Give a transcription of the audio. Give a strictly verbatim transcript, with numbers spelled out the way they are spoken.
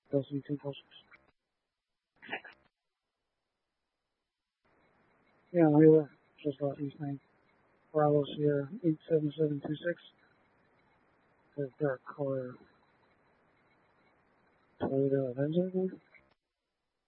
Those are two posters. Yeah, look at that. Just left East nine. Bravo Sierra eight seven seven two six. The dark color Toyota Avenger, I believe.